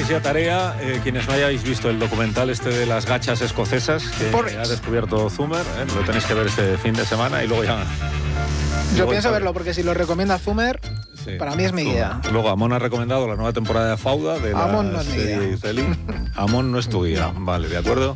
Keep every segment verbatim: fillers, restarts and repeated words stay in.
ya tarea, eh, quienes no hayáis visto el documental este de las gachas escocesas que Porridge. ha descubierto Zumer, eh, lo tenéis que ver este fin de semana y luego ya... Yo luego pienso ya- verlo, porque si lo recomienda Zumer, Sí. para mí es mi guía. Luego Amon ha recomendado la nueva temporada de Fauda de la Amon no es mi serie guía. israelí. Amon no es tu guía, vale, de acuerdo.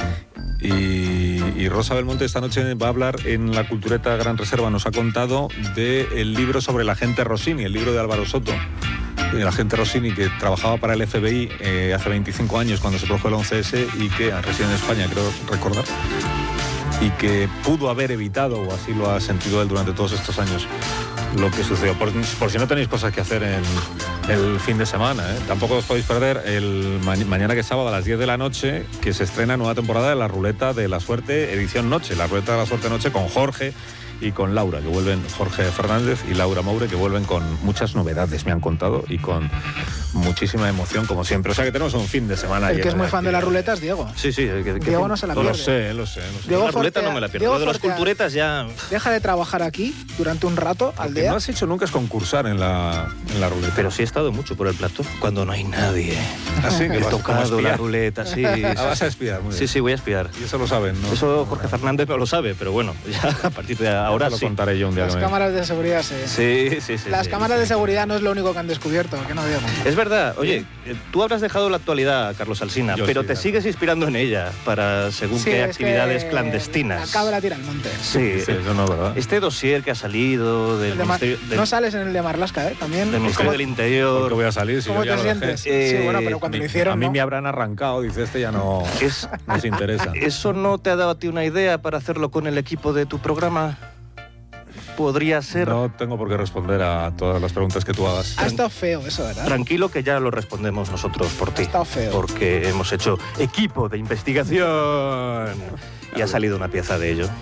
Y, y Rosa Belmonte esta noche va a hablar en la Cultureta Gran Reserva, nos ha contado del libro sobre el agente Rossini, el libro de Álvaro Soto. El agente Rossini, que trabajaba para el F B I eh, hace veinticinco años cuando se produjo el once ese y que reside en España, creo recordar, y que pudo haber evitado, o así lo ha sentido él durante todos estos años, lo que sucedió. Por, por si no tenéis cosas que hacer en el fin de semana, ¿eh? Tampoco os podéis perder el ma mañana, que es sábado, a las diez de la noche, que se estrena nueva temporada de La Ruleta de la Suerte, edición noche. La Ruleta de la Suerte noche con Jorge y con Laura, que vuelven, Jorge Fernández y Laura Moure, que vuelven con muchas novedades, me han contado, y con muchísima emoción, como siempre. O sea que tenemos un fin de semana. El que lleno es muy de fan de la actividades. ruleta es Diego. Sí, sí. Que, que Diego no se la Lo pierde. sé, lo sé. Lo sé. Diego la ruleta Fortea- no me la pierdo. Diego Lo de las Fortea- culturetas ya... Deja de trabajar aquí durante un rato al Lo que día. no has hecho nunca es concursar en la, en la ruleta. Pero sí he estado mucho por el plató, cuando no hay nadie. Así que He vas como tocado espiar. la ruleta, sí. Ah, vas a espiar, muy bien. Sí, sí, voy a espiar. Y eso lo saben, ¿no? Eso Jorge Fernández no lo sabe, pero bueno, ya a partir de ahora Ahora lo sí. contaré yo un día. Las que me- cámaras de seguridad, sí. Sí, sí, sí. Las sí, cámaras sí. de seguridad no es lo único que han descubierto, que no, Diego. Es verdad. Oye, eh, tú habrás dejado la actualidad, Carlos Alsina, Yo pero sí, te claro. sigues inspirando en ella para según Sí, qué es actividades que clandestinas. La cabra tira al monte. Sí, Sí, eso no es verdad. este dossier que ha salido del El de Mar- Ministerio, del, No sales en el de Marlaska, ¿eh? También. del Ministerio ¿Cómo, del ¿Por qué Interior. voy a salir si cómo yo ya te lo dejé? sientes? Eh, sí, bueno, pero cuando Mi- lo hicieron, a mí ¿no? me habrán arrancado, dice este, ya no Es, nos interesa. ¿Eso no te ha dado a ti una idea para hacerlo con el equipo de tu programa? Podría ser... No tengo por qué responder a todas las preguntas que tú hagas. Ha estado feo eso, ¿verdad? Tranquilo que ya lo respondemos nosotros por ti. Ha estado feo. Porque hemos hecho equipo de investigación. Y ha salido una pieza de ello.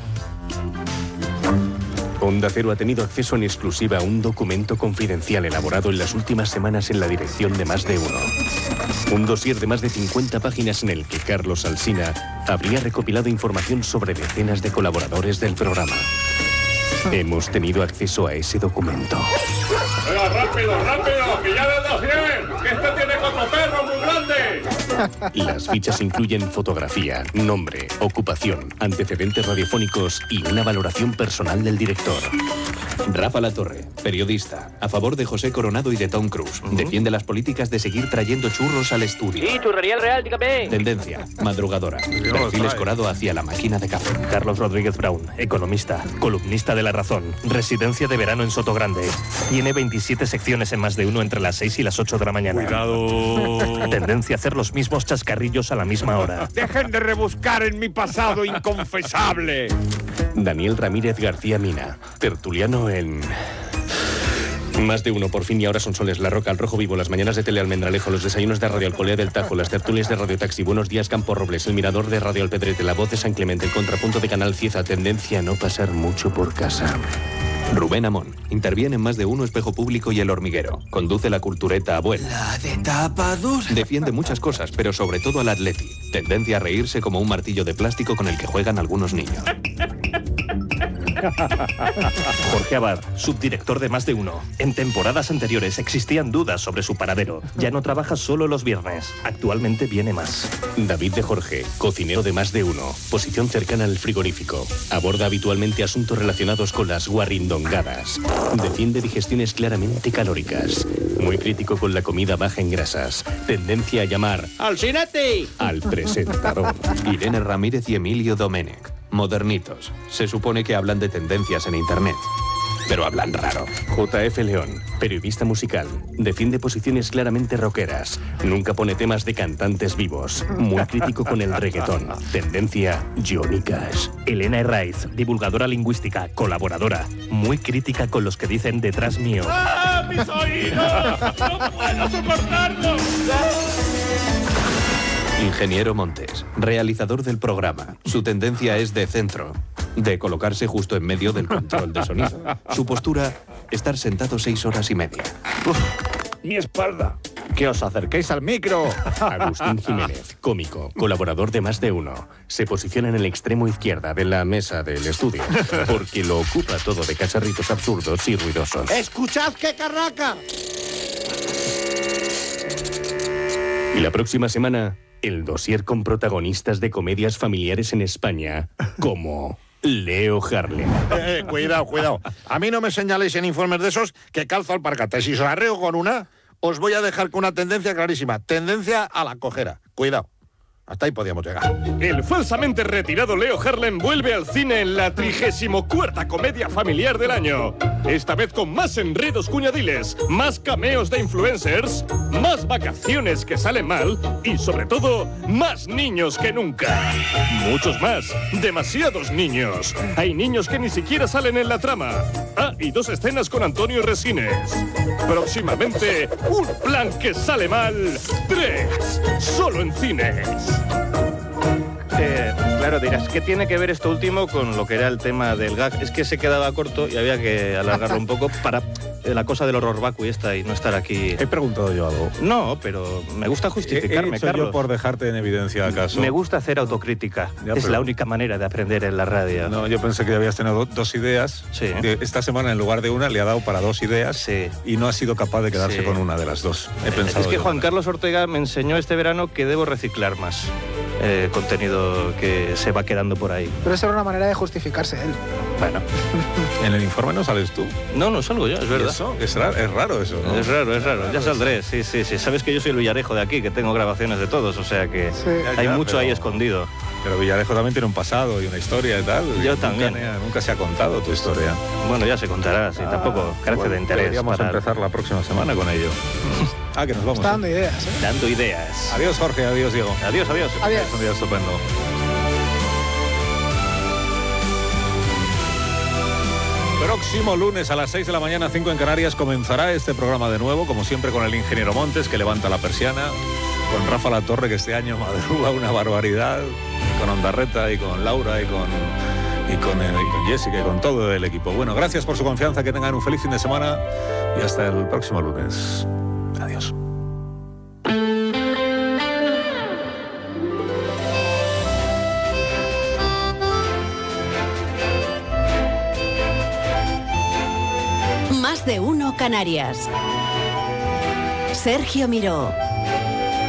Onda Cero ha tenido acceso en exclusiva a un documento confidencial elaborado en las últimas semanas en la dirección de Más de Uno. Un dossier de más de cincuenta páginas en el que Carlos Alsina habría recopilado información sobre decenas de colaboradores del programa. Hemos tenido acceso a ese documento. ¡Venga, rápido, rápido! ¡Que ya del dossier! ¡Que este tiene cuatro perros muy grandes! Las fichas incluyen fotografía, nombre, ocupación, antecedentes radiofónicos y una valoración personal del director. Rafa Latorre, periodista, a favor de José Coronado y de Tom Cruise. Defiende las políticas de seguir trayendo churros al estudio. Sí, churrería el real, dígame. Tendencia, madrugadora. lo Perfil trae. escorado hacia la máquina de café. Carlos Rodríguez Brown, economista, columnista de La Razón, residencia de verano en Sotogrande. Tiene veintisiete secciones en Más de Uno entre las seis y las ocho de la mañana. Cuidado. Tendencia a hacer los mismos chascarrillos a la misma hora. ¡Dejen de rebuscar en mi pasado inconfesable! Daniel Ramírez García Mina, tertuliano en... Más de Uno, por fin y ahora son soles, La Roca, El Rojo Vivo, las mañanas de Tele Almendralejo, los desayunos de Radio Alcolea del Tajo, las tertulias de Radio Taxi, Buenos Días Campo Robles, El Mirador de Radio Alpedrete, La Voz de San Clemente, El Contrapunto de Canal Cieza, tendencia a no pasar mucho por casa. Rubén Amón, interviene en Más de Uno, Espejo Público y El Hormiguero. Conduce la cultureta Abuela. La de tapadura. Defiende muchas cosas, pero sobre todo al Atleti. Tendencia a reírse como un martillo de plástico con el que juegan algunos niños. Jorge Abad, subdirector de Más de Uno. En temporadas anteriores existían dudas sobre su paradero. Ya no trabaja solo los viernes. Actualmente viene más. David de Jorge, cocinero de Más de Uno. Posición cercana al frigorífico. Aborda habitualmente asuntos relacionados con las guarrindongadas. Defiende digestiones claramente calóricas. Muy crítico con la comida baja en grasas. Tendencia a llamar ¡Alcinete! al presentador. Irene Ramírez y Emilio Domenech. Modernitos. Se supone que hablan de tendencias en internet, pero hablan raro. J F León, periodista musical. Defiende posiciones claramente rockeras. Nunca pone temas de cantantes vivos. Muy crítico con el reggaetón. Tendencia Johnny Cash. Elena Herraiz, divulgadora lingüística, colaboradora. Muy crítica con los que dicen detrás mío. ¡Ah, mis oídos! ¡No puedo soportarlo! Ingeniero Montes, realizador del programa. Su tendencia es de centro, de colocarse justo en medio del control de sonido. Su postura, estar sentado seis horas y media. ¡Mi espalda! ¡Que os acerquéis al micro! Agustín Jiménez, cómico, colaborador de Más de Uno. Se posiciona en el extremo izquierda de la mesa del estudio, porque lo ocupa todo de cacharritos absurdos y ruidosos. ¡Escuchad qué carraca! Y la próxima semana, el dossier con protagonistas de comedias familiares en España, como Leo Harlem. Eh, cuidado, cuidado. A mí no me señaléis en informes de esos que calzo alpargatas. Si os arreo con una, os voy a dejar con una tendencia clarísima. Tendencia a la cojera. Cuidado. Hasta ahí podíamos llegar. El falsamente retirado Leo Harlem vuelve al cine en la trigésimo cuarta comedia familiar del año. Esta vez con más enredos cuñadiles, más cameos de influencers, más vacaciones que salen mal y, sobre todo, más niños que nunca. Muchos más. Demasiados niños. Hay niños que ni siquiera salen en la trama. Ah, y dos escenas con Antonio Resines. Próximamente, un plan que sale mal. Tres. Solo en cines. Eh, claro, dirás, ¿qué tiene que ver esto último con lo que era el tema del gag? Es que se quedaba corto y había que alargarlo un poco para eh, la cosa del horror vacui esta y no estar aquí. He preguntado yo algo. No, pero me gusta justificarme, He hecho Carlos. yo por dejarte en evidencia, ¿acaso? Me gusta hacer autocrítica. Ya, es pero- la única manera de aprender en la radio. No, yo pensé que habías tenido do- dos ideas. Sí. Que esta semana, en lugar de una, le ha dado para dos ideas. Sí. Y no ha sido capaz de quedarse Sí. con una de las dos. He pensado Es que yo. Juan Carlos Ortega me enseñó este verano que debo reciclar más eh, contenido que se va quedando por ahí. Pero eso era una manera de justificarse él. Bueno, En el informe no sales tú. no, no salgo yo, es ¿Y verdad. eso? Es raro, es raro eso, ¿no? Es raro, es raro. Ya saldré, sí, sí, sí. Sabes que yo soy el Villarejo de aquí, que tengo grabaciones de todos, o sea que Sí. Ya, hay ya, mucho pero- ahí escondido. Pero Villarejo también tiene un pasado y una historia y tal. Yo Y también. Nunca, nunca se ha contado tu historia. Bueno, ya se contará, sí, tampoco carece Bueno, de interés. Deberíamos para- empezar la próxima semana con ello. Ah, que nos vamos. Está ¿eh? dando ideas, ¿eh? Dando ideas. Adiós, Jorge. Adiós, Diego. Adiós, adiós. Adiós. Es un día estupendo. Próximo lunes a las seis de la mañana, cinco en Canarias, comenzará este programa de nuevo, como siempre con el ingeniero Montes, que levanta la persiana, con Rafa La Torre, que este año madruga una barbaridad, y con Ondarreta y con Laura y con, y con, eh, y con Jessica y con todo el equipo. Bueno, gracias por su confianza, que tengan un feliz fin de semana y hasta el próximo lunes. Adiós. Más de uno Canarias. Sergio Miró.